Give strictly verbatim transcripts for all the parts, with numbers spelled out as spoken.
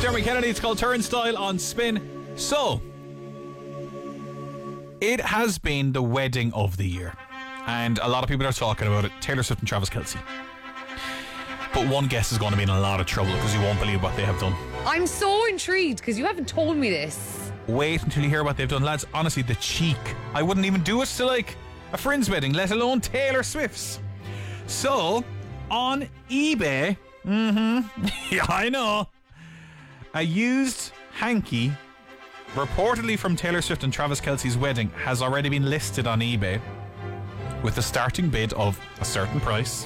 Jeremy Kennedy, it's called Turnstile on Spin. So, it has been the wedding of the year. And a lot of people are talking about it. Taylor Swift and Travis Kelce. But one guest is going to be in a lot of trouble because you won't believe what they have done. I'm so intrigued because you haven't told me this. Wait until you hear what they've done, lads. Honestly, the cheek. I wouldn't even do it to like a friend's wedding, let alone Taylor Swift's. So, on eBay, mm-hmm, yeah, I know, a used hanky, reportedly from Taylor Swift and Travis Kelce's wedding, has already been listed on eBay with a starting bid of a certain price.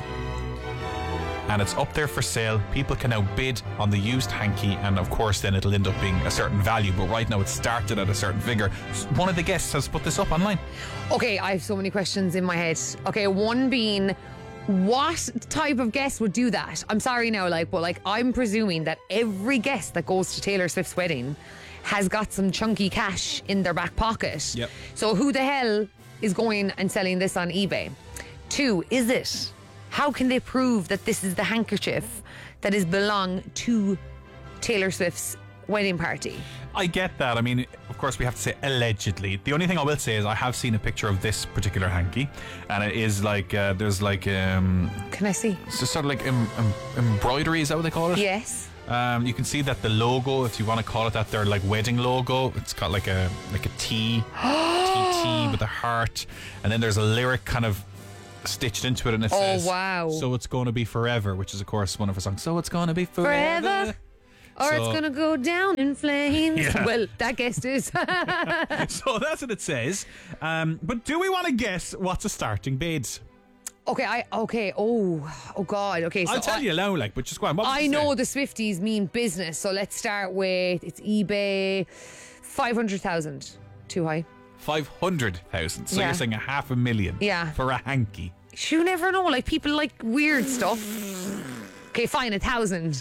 And it's up there for sale. People can now bid on the used hanky, and of course then it'll end up being a certain value, but right now it's started at a certain figure. One of the guests has put this up online. Okay, I have so many questions in my head. Okay, one being, what type of guest would do that? I'm sorry now, like, but like, I'm presuming that every guest that goes to Taylor Swift's wedding has got some chunky cash in their back pocket. Yep. So who the hell is going and selling this on eBay? Two, is it? How can they prove that this is the handkerchief that is belong to Taylor Swift's wedding party? I get that. I mean, of course, we have to say allegedly. The only thing I will say is I have seen a picture of this particular hanky, and it is like uh, there's like um, Can I see? it's just sort of like em- em- embroidery. Is that what they call it? Yes. Um, you can see that the logo, if you want to call it that, their like wedding logo, it's got like a like a T, T T with a heart, and then there's a lyric kind of stitched into it, and it Oh, says, wow. "So it's going to be forever," which is of course one of her songs. So it's going to be forever. Forever. Or So- it's going to go down in flames. Yeah. Well, that guest is. So that's what it says. Um, but do we want to guess what's a starting bid? Okay, I okay. Oh, oh God. Okay, so I'll tell I, you now, like, but just go on. What was I it know say? the Swifties mean business, so let's start with it's eBay, five hundred thousand. Too high. Five hundred thousand. So Yeah. you're saying a half a million? Yeah. For a hanky. You never know. Like people like weird stuff. Okay, fine, a thousand.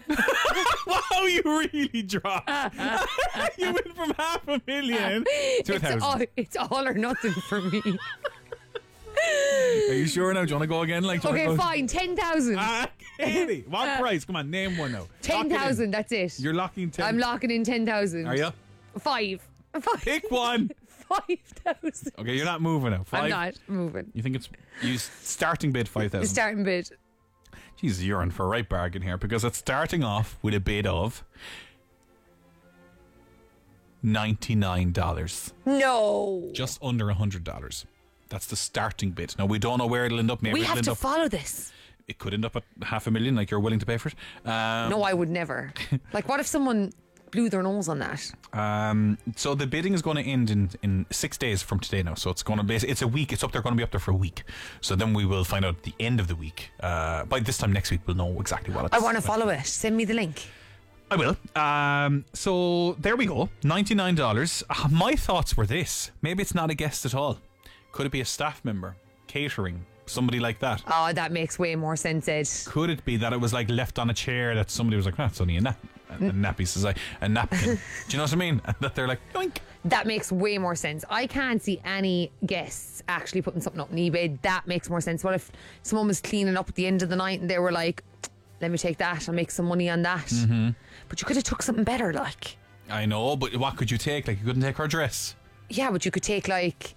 Wow, you really dropped. You went from half a million to a it's, thousand. all, it's all or nothing for me. Are you sure now? Do you want to go again? Like, do you Okay, wanna go- fine, ten thousand. Ah, Katie, what price? Come on, name one now. Ten Lock it in. thousand. That's it. You're locking ten. I'm locking in ten thousand. Are you? Five. Five. Pick one. Five thousand. Okay, you're not moving now. Five. I'm not moving. You think it's you starting bid five The thousand? starting bid. Jesus, you're in for a right bargain here because it's starting off with a bid of ninety-nine dollars. No. Just under one hundred dollars. That's the starting bid. Now, we don't know where it'll end up. Maybe We it'll have end to up, follow this. it could end up at half a million, like you're willing to pay for it. Um, No, I would never. Like, what if someone blew their nose on that? Um, so the bidding is going to end in, in six days from today now. So it's going to be, it's a week. It's up there, going to be up there for a week. So then we will find out at the end of the week. Uh, by this time next week, we'll know exactly what it's. I want to follow it. Send me the link. I will. Um, so there we go. ninety-nine dollars. Uh, my thoughts were this. Maybe it's not a guest at all. Could it be a staff member? Catering? Somebody like that? Oh, that makes way more sense, Ed. Could it be that it was like left on a chair that somebody was like, that's only a nap. A, a nappy says like a napkin. Do you know what I mean? And that they're like, yoink. That makes way more sense. I can't see any guests actually putting something up on eBay. That makes more sense. What if someone was cleaning up at the end of the night and they were like, let me take that and make some money on that. Mm-hmm. But you could have took something better, like. I know, but what could you take? Like, you couldn't take her dress. Yeah, but you could take like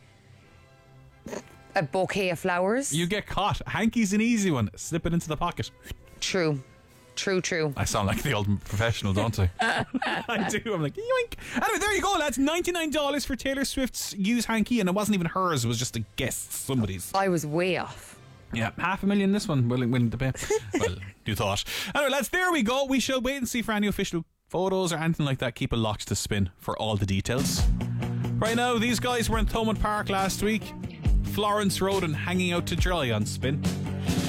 a bouquet of flowers. You get caught. Hanky's an easy one. Slip it into the pocket. True. True, true. I sound like the old professional, don't I? I do. I'm like, yoink. Anyway, there you go, lads. ninety-nine dollars for Taylor Swift's used hanky, and it wasn't even hers. It was just a guest, somebody's. I was way off. Yeah, half a million this one, willing, willing to pay. Well, you thought. Anyway, lads, there we go. We shall wait and see for any official photos or anything like that. Keep it locked to Spin for all the details. Right now, these guys were in Thomond Park last week. Florence Road and Hanging Out to Dry on Spin.